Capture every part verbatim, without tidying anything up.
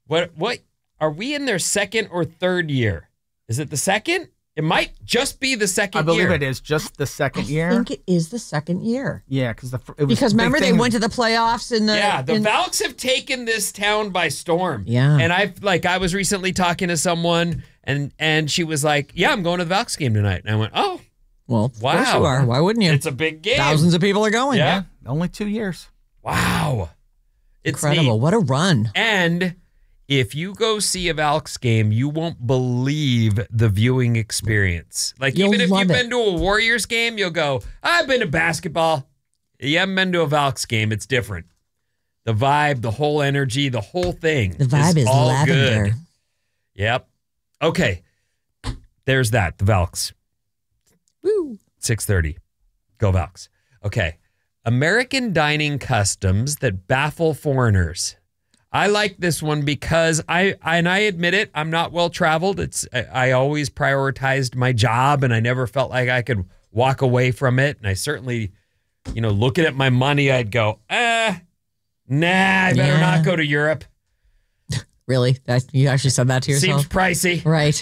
What, what, are we in their second or third year? Is it the second? It might just be the second I believe year. it is just the second I year. I think it is the second year. Yeah, because the it was Because the big remember they thing- went to the playoffs in the Yeah, the in, Valks have taken this town by storm. Yeah. And I've like I was recently talking to someone and and she was like, yeah, I'm going to the Valks game tonight. And I went, oh, well, of wow. course you are. Why wouldn't you? It's a big game. Thousands of people are going. Yeah. only two years. Wow. It's Incredible. neat. What a run. And if you go see a Valks game, you won't believe the viewing experience. Like, You'll even if love you've it. been to a Warriors game, you'll go, I've been to basketball. You haven't been to a Valks game. It's different. The vibe, the whole energy, the whole thing. The vibe is, all lavender. good. Yep. Okay. There's that, the Valks. Woo. six thirty. Go Valks. Okay. American dining customs that baffle foreigners. I like this one because I, and I admit it, I'm not well traveled. It's I, I always prioritized my job and I never felt like I could walk away from it. And I certainly, you know, looking at my money, I'd go, ah, nah, I better Yeah. not go to Europe. Really? That, you actually said that to yourself? Seems pricey. Right.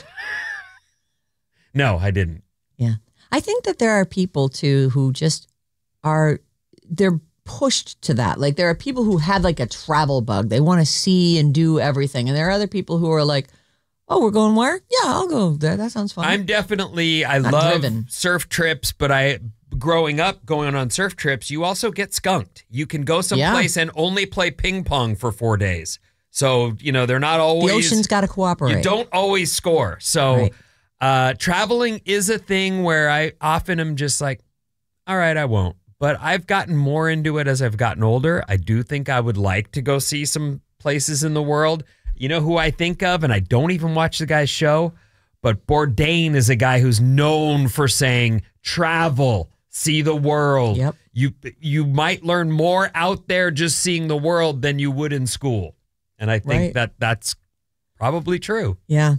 No, I didn't. Yeah. I think that there are people too who just are, they're pushed to that. Like there are people who have like a travel bug. They want to see and do everything. And there are other people who are like, oh, we're going where? Yeah, I'll go there. That sounds fun. I'm definitely, I Not love driven. surf trips, but I, growing up, going on surf trips, you also get skunked. You can go someplace and only play ping pong for four days. So, you know, they're not always. the ocean's got to cooperate. You don't always score. So, Right. uh, traveling is a thing where I often am just like, all right, I won't. But I've gotten more into it as I've gotten older. I do think I would like to go see some places in the world. You know who I think of, and I don't even watch the guy's show, but Bourdain is a guy who's known for saying, travel, see the world. Yep. You, you might learn more out there just seeing the world than you would in school. And I think Right. that that's probably true. Yeah.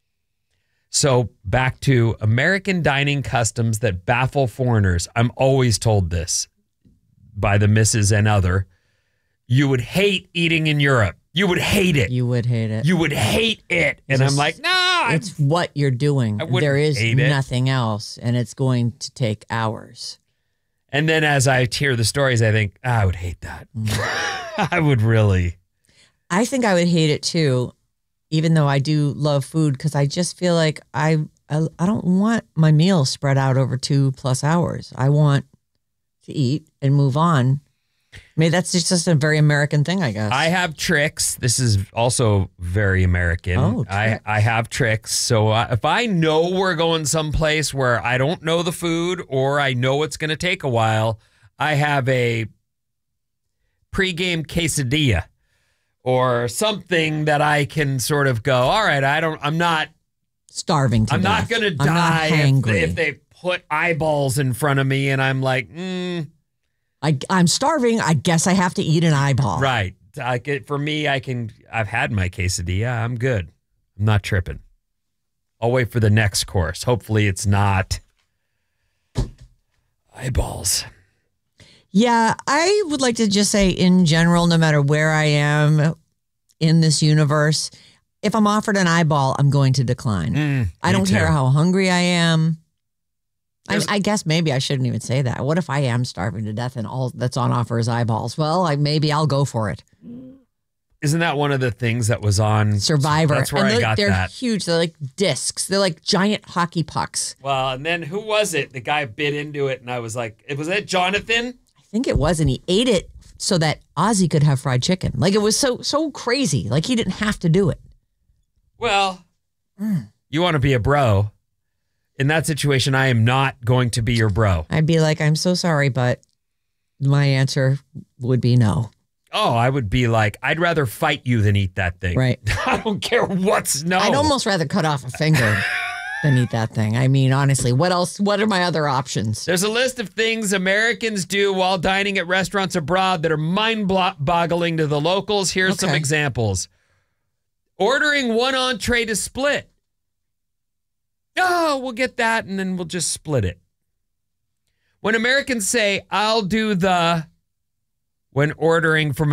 So back to American dining customs that baffle foreigners. I'm always told this by the missus and other. You would hate eating in Europe. You would hate it. You would hate it. You would hate it. And It's I'm just- like, no. I- It's what you're doing. I wouldn't There is hate it. nothing else, and it's going to take hours. And then as I hear the stories, I think, ah, I would hate that. I would really. I think I would hate it too, even though I do love food, because I just feel like I, I I don't want my meal spread out over two plus hours. I want to eat and move on. Maybe that's just, just a very American thing, I guess. I have tricks. This is also very American. Oh, I, tricks. I have tricks. So uh, if I know we're going someplace where I don't know the food or I know it's going to take a while, I have a pregame quesadilla or something that I can sort of go, all right, I don't, I'm not, Starving to I'm not death. going to I'm not die if, hangry. if they put eyeballs in front of me and I'm like, mm, I, I'm starving. I guess I have to eat an eyeball. right. I get, for me, I can, I've had my quesadilla. I'm good. I'm not tripping. I'll wait for the next course. Hopefully it's not eyeballs. Yeah, I would like to just say in general, no matter where I am in this universe, if I'm offered an eyeball, I'm going to decline. Mm, I me don't care too. how hungry I am. I, There's- I guess maybe I shouldn't even say that. What if I am starving to death and all that's on offer is eyeballs? Well, I, maybe I'll go for it. Isn't that one of the things that was on Survivor. That's where and I they're, got they're that. huge. They're like discs. They're like giant hockey pucks. Well, and then who was it? The guy bit into it, and I was like, "Was that Jonathan?" I think it was, and he ate it so that Ozzy could have fried chicken. Like it was so so crazy. Like he didn't have to do it. Well, you want to be a bro. In that situation, I am not going to be your bro. I'd be like, I'm so sorry, but my answer would be no. Oh, I would be like, I'd rather fight you than eat that thing. Right. I don't care what's no. I'd almost rather cut off a finger than eat that thing. I mean, honestly, what else? What are my other options? There's a list of things Americans do while dining at restaurants abroad that are mind-boggling to the locals. Here's some Okay. examples. Ordering one entree to split. Oh, we'll get that and then we'll just split it. When Americans say, I'll do the, when ordering from